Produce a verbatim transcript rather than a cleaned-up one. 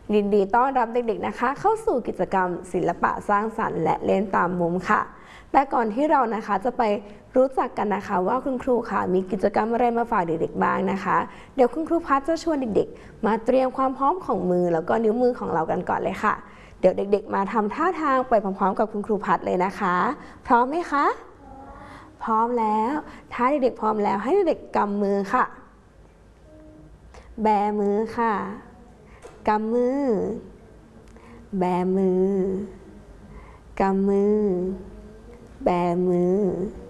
ยินดีต้อนรับเด็กๆนะคะเข้าสู่กิจกรรมศิลปะสร้างสรรค์และเล่นตามมุมค่ะแต่ก่อนที่เรานะคะจะไปรู้จักกันนะคะว่าคุณครูค่ะมีกิจกรรมอะไรมาฝากเด็กๆบ้างนะคะเดี๋ยวคุณครูพัดจะชวนเด็กๆมาเตรียมความพร้อมของมือแล้วก็นิ้วมือของเรากันก่อนเลยค่ะเดี๋ยวเด็กๆมาทำท่าทางไปพร้อมๆกับคุณครูพัดเลยนะคะพร้อมไหมคะพร้อมแล้วถ้าเด็กๆพร้อมแล้วให้เด็กๆกำมือค่ะแบมือค่ะกำมือแบมือกำมือแบมือ